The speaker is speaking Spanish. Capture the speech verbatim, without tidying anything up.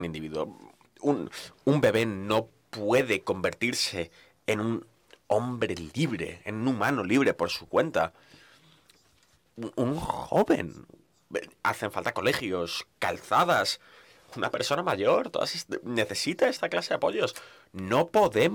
un individuo. Un, un bebé no puede convertirse en un hombre libre, en un humano libre por su cuenta. Un, un joven. Hacen falta colegios, calzadas. Una persona mayor, todas est- necesita esta clase de apoyos. No podemos